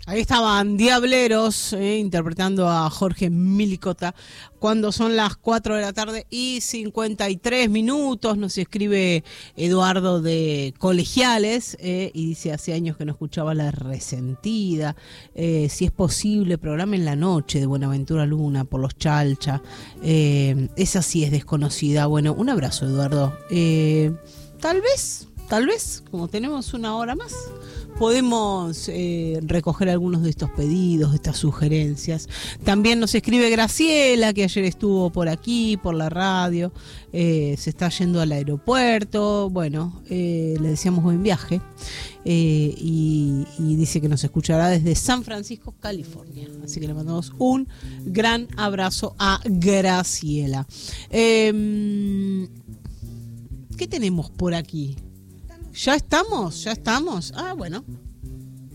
Ahí estaban Diableros, interpretando a Jorge Milicota, cuando son las 4 de la tarde y 53 minutos. Nos escribe Eduardo de Colegiales, y dice: hace años que no escuchaba La Resentida. Si es posible, programa en la noche de Buenaventura Luna por los Chalcha. Esa sí es desconocida. Bueno, un abrazo, Eduardo. Tal vez, como tenemos una hora más, podemos recoger algunos de estos pedidos, de estas sugerencias. También nos escribe Graciela, que ayer estuvo por aquí, por la radio, se está yendo al aeropuerto. Bueno, le deseamos buen viaje, y dice que nos escuchará desde San Francisco, California. Así que le mandamos un gran abrazo a Graciela. ¿Qué tenemos por aquí? ¿Ya estamos? Ah, bueno.